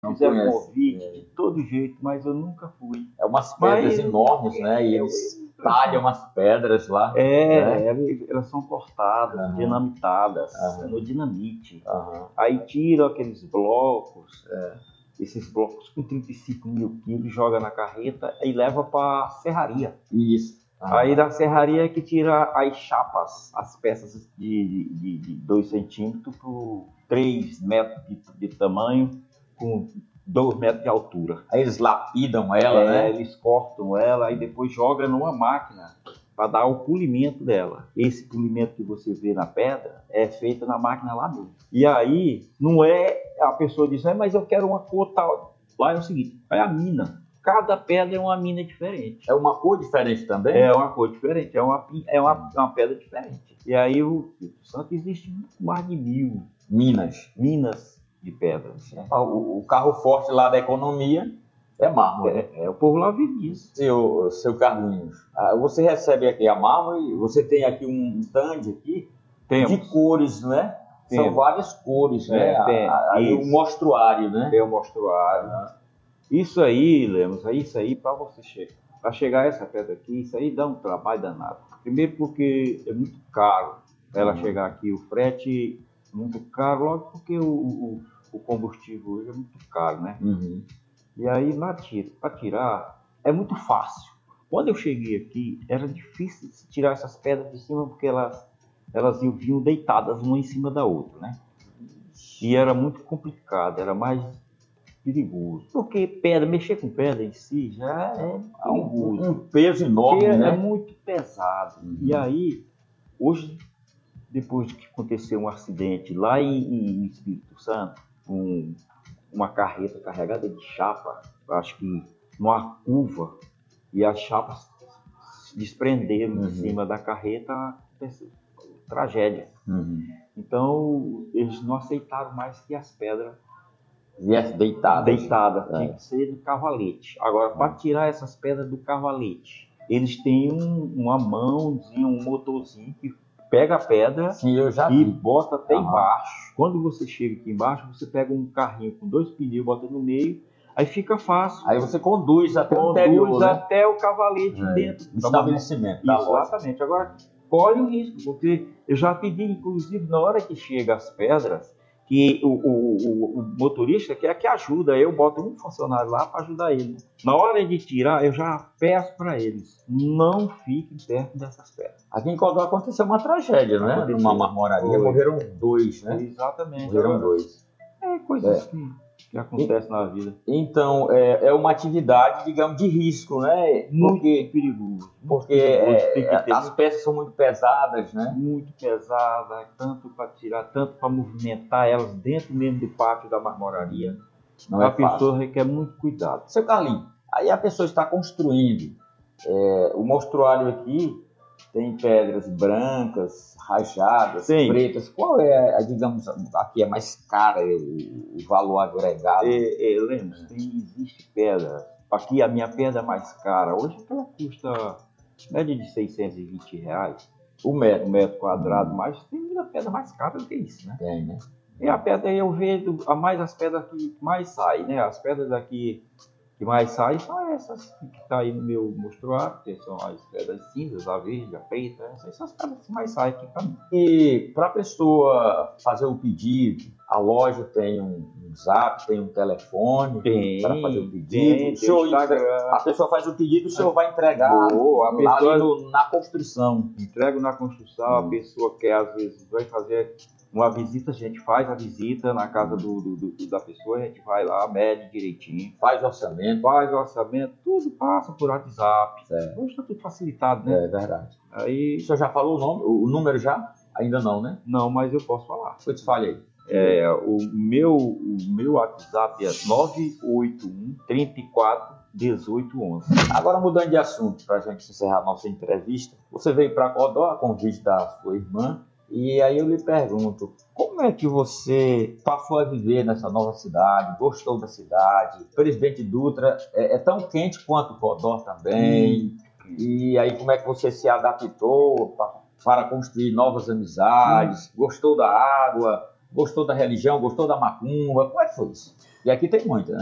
Não fizeram conhece. convite de todo jeito, mas eu nunca fui. É umas pedras Mas- enormes, né? E eles talham as pedras lá. né? Elas são cortadas, Aham. dinamitadas, Aham. no dinamite. Aham. Aí tira aqueles blocos, esses blocos com 35 mil quilos, joga na carreta e leva para a serraria. Isso. Aí da serraria é que tira as chapas, as peças de 2 centímetros por 3 metros de tamanho, com 2 metros de altura. Aí eles lapidam ela, né? Eles cortam ela e depois jogam numa máquina para dar o polimento dela. Esse polimento que você vê na pedra é feito na máquina lá mesmo. E aí, não é a pessoa diz, mas eu quero uma cor tal. Lá é o seguinte, é a mina. Cada pedra é uma mina diferente. É uma cor diferente também? É uma cor diferente, é uma pedra diferente. E aí o Espírito Santo existe muito mais de 1000 minas de pedras. O carro forte lá da economia é mármore. O povo lá vive disso. Seu Carlinhos, você recebe aqui a mármore, você tem aqui um stand aqui Temos. de cores, né? São Temos. várias cores, né? Tem. O mostruário, né? Tem o mostruário. Isso aí, Lemos, isso aí para você chegar. Para chegar a essa pedra aqui, isso aí dá um trabalho danado. Primeiro porque é muito caro ela chegar aqui, o frete é muito caro, logo porque o combustível hoje é muito caro, né? Uhum. E aí para tirar é muito fácil. Quando eu cheguei aqui, era difícil tirar essas pedras de cima porque elas vinham deitadas uma em cima da outra, né? E era muito complicado, era mais perigoso. Porque mexer com pedra em si já é perigoso. Um peso enorme, porque né? é muito pesado. E aí, hoje, depois de que aconteceu um acidente lá em Espírito Santo, com uma carreta carregada de chapa, acho que numa curva, e as chapas se desprenderam de cima da carreta, tragédia. Então, eles não aceitaram mais que as pedras viesse deitada. Tinha que ser do cavalete. Agora, para tirar essas pedras do cavalete, eles têm uma mãozinha, um motorzinho que pega a pedra. Sim, eu já e vi. bota até embaixo. Quando você chega aqui embaixo, você pega um carrinho com 2 pneus, bota no meio, aí fica fácil. Aí você conduz até o interior, até o cavalete dentro do estabelecimento. Exatamente. Agora, corre o risco, porque eu já pedi, inclusive, na hora que chega as pedras, que o motorista quer que ajuda, eu boto um funcionário lá para ajudar ele. Na hora de tirar, eu já peço para eles, não fiquem perto dessas pedras. Aqui em Codó aconteceu uma tragédia, né? Numa marmoraria, morreram 2, né? Exatamente. Morreram 2. Coisas que acontecem na vida. Então, é uma atividade, digamos, de risco, né? Muito perigoso. Porque as peças são muito pesadas, né? Muito pesadas, tanto para tirar, tanto para movimentar elas dentro mesmo do pátio da marmoraria. Não é a pessoa requer muito cuidado. Seu Carlinhos, aí a pessoa está construindo. O mostruário aqui tem pedras brancas, rajadas, pretas. Qual é, digamos, aqui é mais cara, o valor agregado? Lembra, existe pedra. Aqui a minha pedra mais cara, hoje ela custa média de R$620 o metro quadrado, mas tem uma pedra mais cara do que isso, né? Tem, né? E a pedra eu vejo as pedras que mais saem, né? As pedras aqui que mais saem são essas que estão aí no meu mostruário, que são as pedras cinzas, a verde, a preta, essas são as pedras que mais saem aqui para mim. E para a pessoa fazer o pedido, a loja tem um zap, tem um telefone para fazer o pedido. A pessoa faz o pedido, o senhor vai entregar na construção. Entrego na construção, a pessoa quer, às vezes, vai fazer uma visita, a gente faz a visita na casa da pessoa, a gente vai lá, mede direitinho. Faz orçamento, tudo passa por WhatsApp. Hoje está tudo facilitado, né? É verdade. Aí, o senhor já falou o número já? Ainda não, né? Não, mas eu posso falar. Pois fale aí. O meu WhatsApp é 981 34 1811. Agora, mudando de assunto, para a gente encerrar a nossa entrevista, você veio para Codó a convite da sua irmã, e aí eu lhe pergunto, como é que você passou a viver nessa nova cidade, gostou da cidade? Presidente Dutra é tão quente quanto Codó também, e aí como é que você se adaptou para construir novas amizades, gostou da água, Gostou da religião? Gostou da macumba? Como é que foi isso? E aqui tem muita, né?